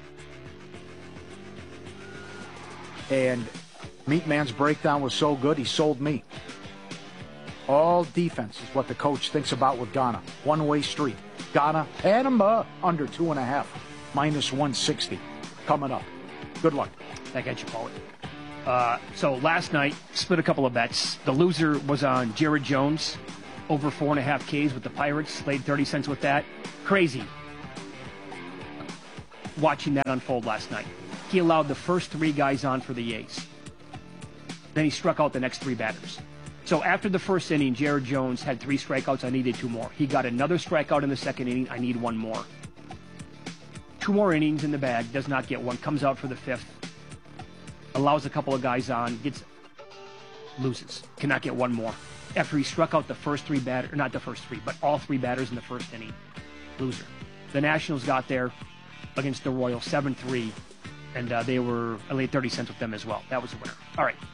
And Meatman's breakdown was so good, he sold me. All defense is what the coach thinks about with Ghana. One-way street. Ghana, Panama, under two and a half. Minus one sixty. Coming up. Good luck. That got you, Paul. Uh, so last night, split a couple of bets. The loser was on Jared Jones, over four and a half Ks with the Pirates. Laid thirty cents with that. Crazy. Watching that unfold last night. He allowed the first three guys on for the A's. Then he struck out the next three batters. So after the first inning, Jared Jones had three strikeouts. I needed two more. He got another strikeout in the second inning. I need one more. Two more innings in the bag. Does not get one. Comes out for the fifth. Allows a couple of guys on. Gets loses. Cannot get one more. After he struck out the first three batters, not the first three, but all three batters in the first inning. Loser. The Nationals got there against the Royals, seven three. And uh, they were, I laid thirty cents with them as well. That was the winner. All right.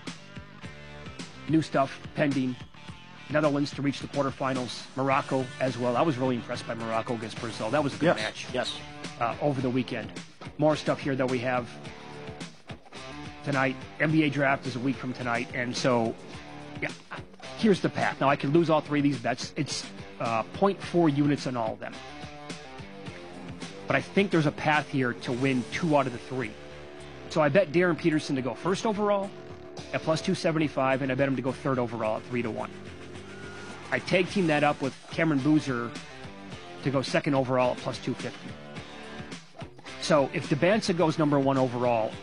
New stuff pending. Netherlands to reach the quarterfinals. Morocco as well. I was really impressed by Morocco against Brazil. That was a good yes. match. Yes. Uh, over the weekend. More stuff here that we have tonight. N B A draft is a week from tonight. And so, yeah, here's the path. Now, I can lose all three of these bets. It's uh, zero point four units on all of them. But I think there's a path here to win two out of the three. So I bet Darren Peterson to go first overall at plus two seventy-five, and I bet him to go third overall at three to one. I tag team that up with Cameron Boozer to go second overall at plus two fifty. So if Debanza goes number one overall,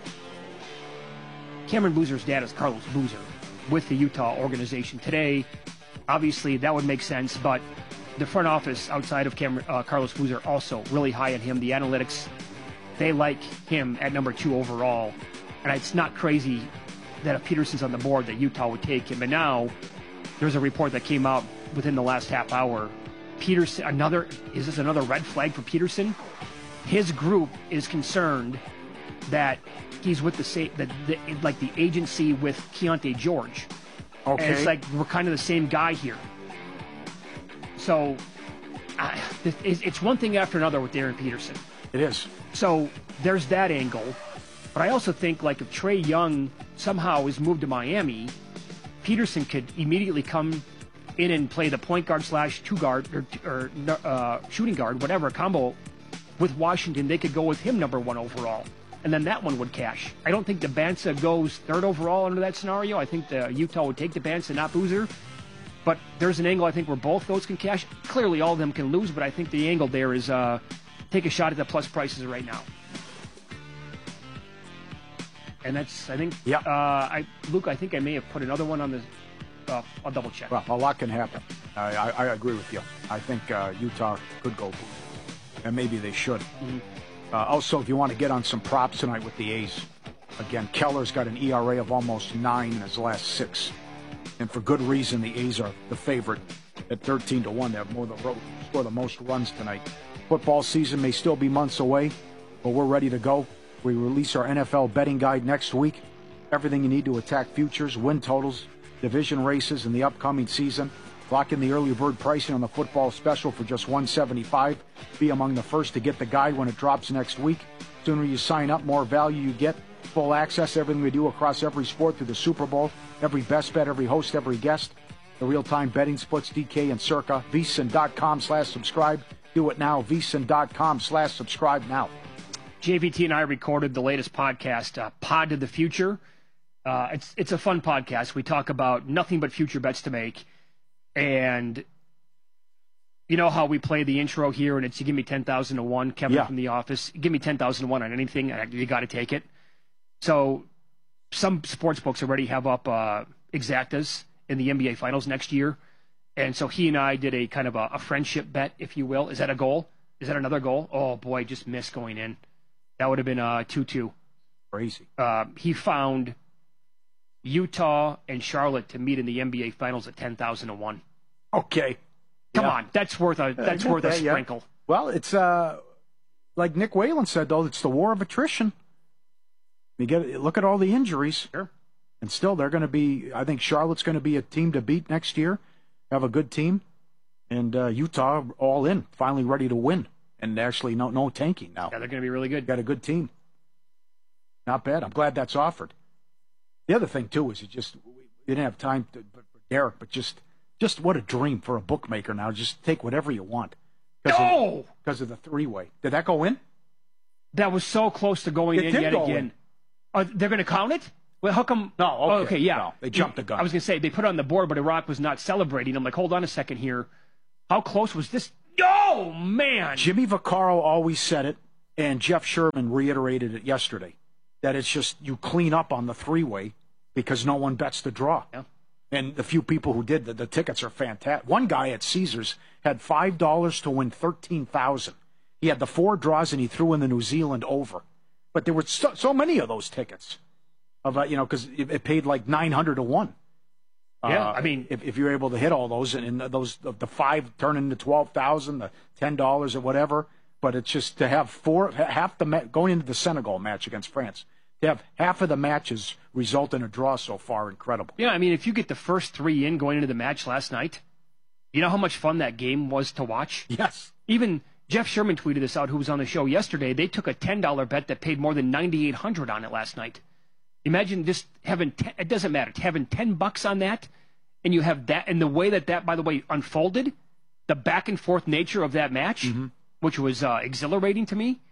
Cameron Boozer's dad is Carlos Boozer with the Utah organization. Today, obviously, that would make sense, but the front office outside of Cameron, uh, Carlos Boozer also really high on him. The analytics, they like him at number two overall. And it's not crazy that if Peterson's on the board that Utah would take him. And now there's a report that came out within the last half hour. Peterson, another, is this another red flag for Peterson? His group is concerned that he's with the same, the, the, like the agency with Keontae George. Okay. And it's like we're kind of the same guy here. So uh, it's one thing after another with Darren Peterson. It is. So there's that angle. But I also think, like, if Trae Young somehow is moved to Miami, Peterson could immediately come in and play the point guard slash two guard or, or uh, shooting guard, whatever, combo with Washington. They could go with him number one overall. And then that one would cash. I don't think Debanza goes third overall under that scenario. I think the Utah would take Debanza, not Boozer. But there's an angle, I think, where both those can cash. Clearly, all of them can lose, but I think the angle there is uh, take a shot at the plus prices right now. And that's, I think, yeah. Uh, I, Luke, I think I may have put another one on the, uh, I'll double check. Well, a lot can happen. I, I, I agree with you. I think uh, Utah could go Boozer, and maybe they should. Mm-hmm. Uh, also, if you want to get on some props tonight with the A's, again, Keller's got an E R A of almost nine in his last six. And for good reason, the A's are the favorite at thirteen to one. They have more the road, score the most runs tonight. Football season may still be months away, but we're ready to go. We release our N F L betting guide next week. Everything you need to attack futures, win totals, division races, and the upcoming season. Lock in the early bird pricing on the football special for just one hundred seventy-five dollars. Be among the first to get the guide when it drops next week. Sooner you sign up, more value you get. Full access to everything we do across every sport through the Super Bowl. Every best bet, every host, every guest. The real-time betting splits, D K and Circa. VSiN.com slash subscribe. Do it now. VSiN.com slash subscribe now. J V T and I recorded the latest podcast, uh, Pod to the Future. Uh, it's it's a fun podcast. We talk about nothing but future bets to make. And you know how we play the intro here, and it's you give me ten thousand to one, Kevin yeah. from The Office. Give me ten thousand to one on anything, you got to take it. So some sports books already have up uh, exactas in the N B A Finals next year. And so he and I did a kind of a, a friendship bet, if you will. Is that a goal? Is that another goal? Oh, boy, just missed going in. That would have been uh, two two. Crazy. Uh, he found Utah and Charlotte to meet in the N B A Finals at ten thousand to one. Okay. Come Yeah. on. That's worth a that's worth a Yeah, yeah. sprinkle. Well, it's uh, like Nick Whalen said, though, it's the war of attrition. You get look at all the injuries. Sure. And still, they're going to be, I think Charlotte's going to be a team to beat next year, have a good team. And uh, Utah all in, finally ready to win. And actually, no no tanking now. Yeah, they're going to be really good. Got a good team. Not bad. I'm glad that's offered. The other thing, too, is it just, we didn't have time to, for Derek, but just, just what a dream for a bookmaker now. Just take whatever you want. No! Because of the three-way. Did that go in? That was so close to going It in did yet go again. in. Are, they're going to count it? Well, how come? No, okay. Oh, okay, yeah. No, they jumped the gun. I was going to say, they put it on the board, but Iraq was not celebrating. I'm like, hold on a second here. How close was this? Oh, man! Jimmy Vaccaro always said it, and Jeff Sherman reiterated it yesterday, that it's just you clean up on the three-way because no one bets the draw. Yeah. And the few people who did, the, the tickets are fantastic. One guy at Caesars had five dollars to win thirteen thousand dollars. He had the four draws, and he threw in the New Zealand over. But there were so, so many of those tickets, of uh, you know, because it, it paid like nine hundred to one. Yeah, Uh, I mean, if, if you're able to hit all those, and, and those the five turn into twelve thousand, the ten dollars or whatever. But it's just to have four, half the ma- going into the Senegal match against France, to have half of the matches result in a draw so far, incredible. Yeah, I mean, if you get the first three in going into the match last night, you know how much fun that game was to watch? Yes. Even Jeff Sherman tweeted this out, who was on the show yesterday. They took a ten dollar bet that paid more than ninety-eight hundred dollars on it last night. Imagine just having, ten, it doesn't matter, having ten bucks on that, and you have that, and the way that that, by the way, unfolded, the back and forth nature of that match, Mm-hmm. which was uh, exhilarating to me.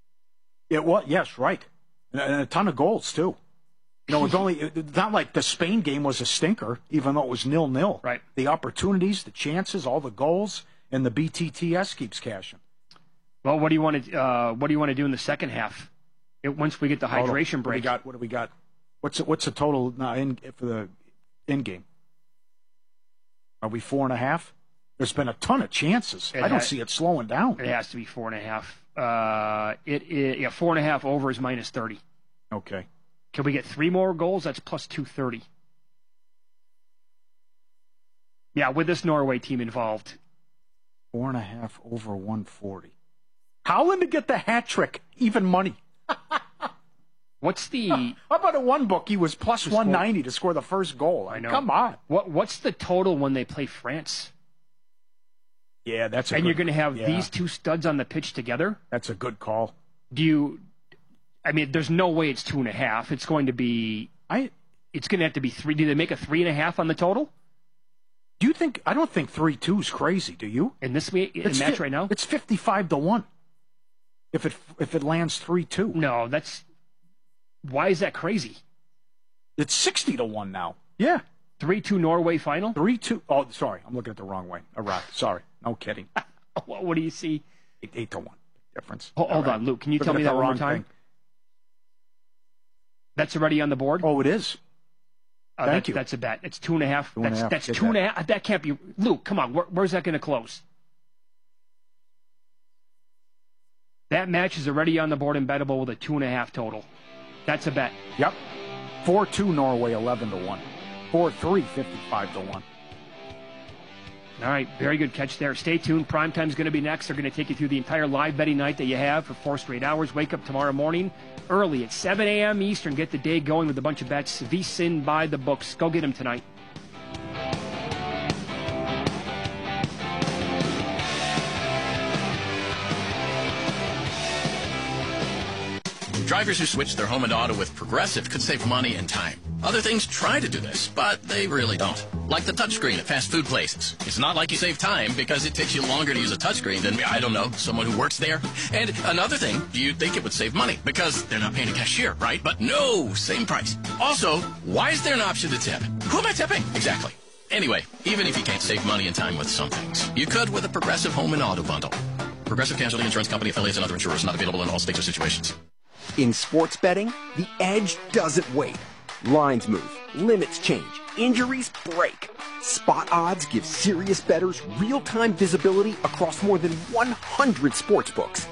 It was, yes, right. And, and a ton of goals, too. You know, it's only, it's not like the Spain game was a stinker, even though it was nil-nil. Right. The opportunities, the chances, all the goals, and the B T T S keeps cashing. Well, what do you want to uh, what do you want to do in the second half? It, once we get the Hold on. hydration What do we break. got? What do we got? What's what's the total now in for the in game? Are we four and a half? There's been a ton of chances. It I don't ha- see it slowing down. It has to be four and a half. Uh, it, it yeah, four and a half over is minus thirty. Okay. Can we get three more goals? That's plus two thirty. Yeah, with this Norway team involved. Four and a half over one forty. Howland to get the hat trick, even money. What's the? How about a one book? He was plus To one score- ninety to score the first goal. I know. Come on. What What's the total when they play France? Yeah, that's a and good, you're going to have yeah, these two studs on the pitch together. That's a good call. Do you? I mean, there's no way it's two and a half. It's going to be. I. It's going to have to be three. Do they make a three and a half on the total? Do you think? I don't think three two is crazy. Do you? In this ma- in It's match fi- right now, it's fifty-five to one. If it if it lands three two, no, that's. Why is that crazy? It's sixty to one now. Yeah, three two Norway final. Three two. Oh, sorry, I'm looking at the wrong way. Iraq. Sorry, no kidding. what, what do you see? Eight, eight to one difference. Hold, hold All right. on, Luke. Can you Looking tell me at that the one more wrong time? thing. That's already on the board. Oh, it is. Uh, Thank that, you. That's a bet. It's two and a half. Two and a that's half. that's Get two and a that. half. That can't be. Luke, come on. Where, where's that going to close? That match is already on the board and bettable with a two and a half total. That's a bet. Yep. Four two Norway, eleven to one. Four three, fifty-five to one. All right, very good catch there. Stay tuned. Primetime's going to be next. They're going to take you through the entire live betting night that you have for four straight hours. Wake up tomorrow morning early at seven a.m. Eastern. Get the day going with a bunch of bets. VSiN by the books. Go get them tonight. Drivers who switch their home and auto with Progressive could save money and time. Other things try to do this, but they really don't. Like the touchscreen at fast food places. It's not like you save time because it takes you longer to use a touchscreen than, I don't know, someone who works there. And another thing, you'd think it would save money because they're not paying a cashier, right? But no, same price. Also, why is there an option to tip? Who am I tipping? Exactly. Anyway, even if you can't save money and time with some things, you could with a Progressive home and auto bundle. Progressive Casualty Insurance Company, affiliates, and other insurers not available in all states or situations. In sports betting, the edge doesn't wait. Lines move, limits change, injuries break. Spot Odds gives serious bettors real-time visibility across more than one hundred sports books.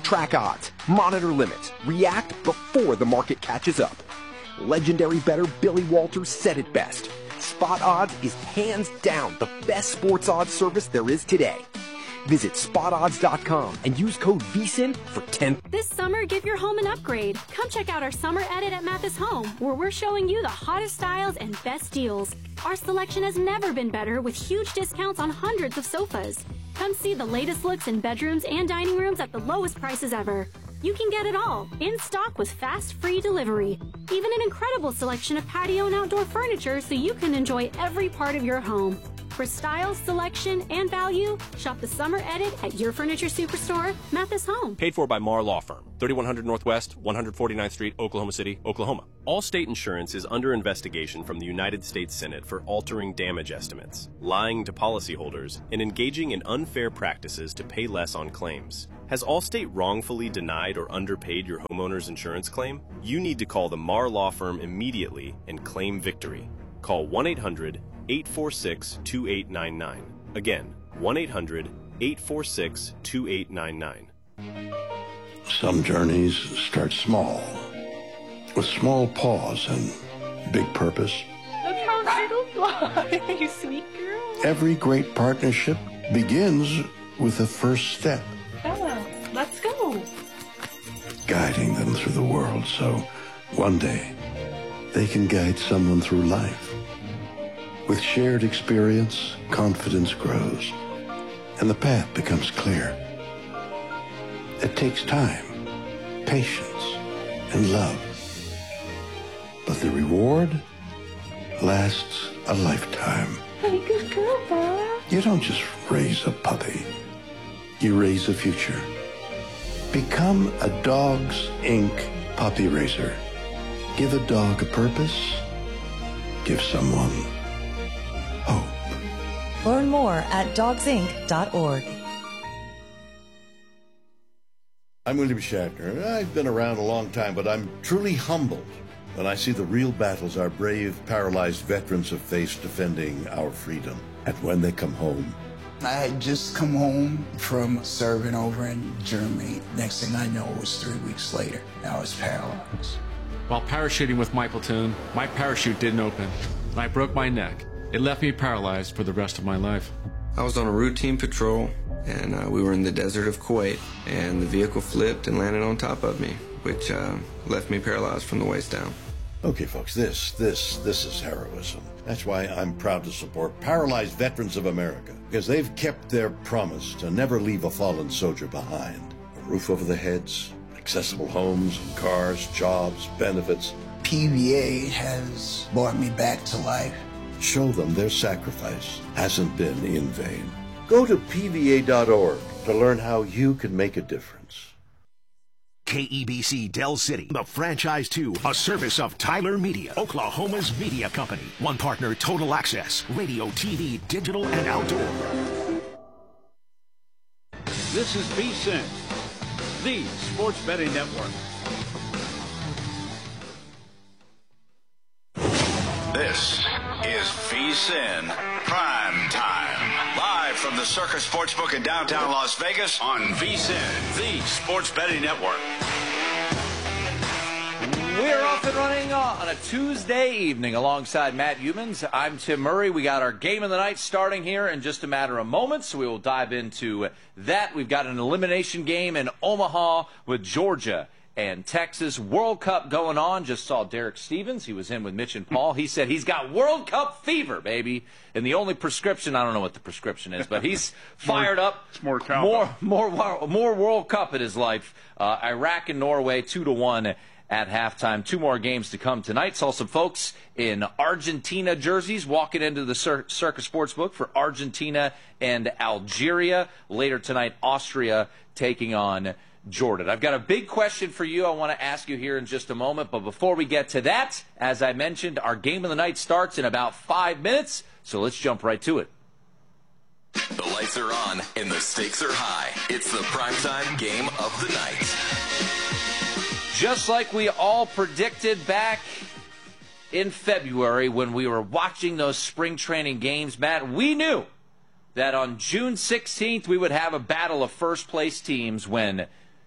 Track odds, monitor limits, react before the market catches up. Legendary bettor Billy Walters said it best. Spot Odds is hands down the best sports odds service there is today. Visit spot odds dot com and use code V S I N for ten. This summer, give your home an upgrade. Come check out our summer edit at Mathis Home, where we're showing you the hottest styles and best deals. Our selection has never been better, with huge discounts on hundreds of sofas. Come see the latest looks in bedrooms and dining rooms at the lowest prices ever. You can get it all, in stock with fast, free delivery. Even an incredible selection of patio and outdoor furniture so you can enjoy every part of your home. For style, selection, and value, shop the summer edit at your furniture superstore, Mathis Home. Paid for by Marr Law Firm, thirty-one hundred Northwest, one forty-ninth Street, Oklahoma City, Oklahoma. Allstate Insurance is under investigation from the United States Senate for altering damage estimates, lying to policyholders, and engaging in unfair practices to pay less on claims. Has Allstate wrongfully denied or underpaid your homeowner's insurance claim? You need to call the Marr Law Firm immediately and claim victory. Call one eight hundred, eight four six, two eight nine nine. Again, one eight hundred, eight four six, two eight nine nine. Some journeys start small, with small pause and big purpose. Look how little fly, you sweet girl. Every great partnership begins with the first step. Bella, let's go. Guiding them through the world so one day they can guide someone through life. With shared experience, confidence grows, and the path becomes clear. It takes time, patience, and love. But the reward lasts a lifetime. Hey, good girl, Bella. You don't just raise a puppy. You raise a future. Become a Dogs Incorporated puppy raiser. Give a dog a purpose. Give someone hope. Learn more at dogs inc dot org. I'm William Shatner. I've been around a long time, but I'm truly humbled when I see the real battles our brave, paralyzed veterans have faced defending our freedom. And when they come home, I had just come home from serving over in Germany. Next thing I know, it was three weeks later. I was paralyzed. While parachuting with my platoon, my parachute didn't open, and I broke my neck. It left me paralyzed for the rest of my life. I was on a routine patrol, and uh, we were in the desert of Kuwait, and the vehicle flipped and landed on top of me, which uh, left me paralyzed from the waist down. Okay, folks, this, this, this is heroism. That's why I'm proud to support Paralyzed Veterans of America, because they've kept their promise to never leave a fallen soldier behind. A roof over their heads, accessible homes and cars, jobs, benefits. P V A has brought me back to life. Show them their sacrifice hasn't been in vain. Go to P V A dot org to learn how you can make a difference. K E B C Del City, the franchise two, a service of Tyler Media, Oklahoma's media company. One partner, Total Access, radio, T V, digital, and outdoor. This is V S I N, the Sports Betting Network. This is V S I N Prime Time. Live from the Circus Sportsbook in downtown Las Vegas on V S I N, the Sports Betting Network. We're off and running on a Tuesday evening alongside Matt Youmans. I'm Tim Murray. We got our game of the night starting here in just a matter of moments, so we will dive into that. We've got an elimination game in Omaha with Georgia and Texas. World Cup going on. Just saw Derek Stevens. He was in with Mitch and Paul. He said he's got World Cup fever, baby. And the only prescription, I don't know what the prescription is, but he's fired more, up. It's more more, more, more World Cup in his life. Uh, Iraq and Norway, two to one at halftime. Two more games to come tonight. Saw some folks in Argentina jerseys walking into the Cir- Circus Sportsbook for Argentina and Algeria. Later tonight, Austria taking on Jordan. I've got a big question for you I want to ask you here in just a moment, but before we get to that, as I mentioned, our game of the night starts in about five minutes, so let's jump right to it. The lights are on and the stakes are high. It's the primetime game of the night. Just like we all predicted back in February when we were watching those spring training games, Matt, we knew that on June sixteenth we would have a battle of first-place teams when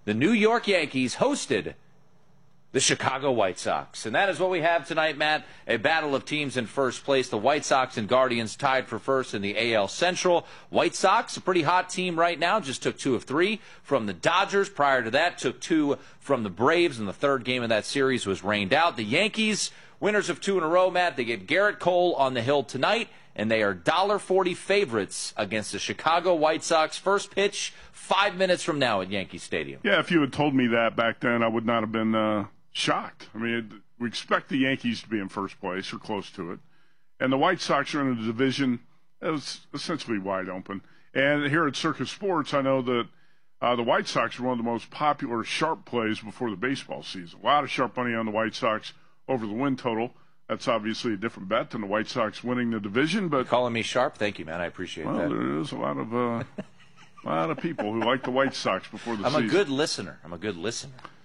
the New York Yankees hosted the Chicago White Sox. And that is what we have tonight, Matt. A battle of teams in first place. The White Sox and Guardians tied for first in the A L Central. White Sox, a pretty hot team right now, just took two of three from the Dodgers. Prior to that, took two from the Braves, and the third game of that series was rained out. The Yankees, winners of two in a row, Matt. They get Garrett Cole on the hill tonight, and they are one dollar forty favorites against the Chicago White Sox. First pitch, five minutes from now at Yankee Stadium. Yeah, if you had told me that back then, I would not have been uh, shocked. I mean, we expect the Yankees to be in first place or close to it. And the White Sox are in a division that is essentially wide open. And here at Circus Sports, I know that uh, the White Sox are one of the most popular sharp plays before the baseball season. A lot of sharp money on the White Sox over the win total. That's obviously a different bet than the White Sox winning the division. But You're calling me sharp? Thank you, man. I appreciate well, that. There is a lot of uh, a lot of people who like the White Sox before the I'm season. a good listener. I'm a good listener.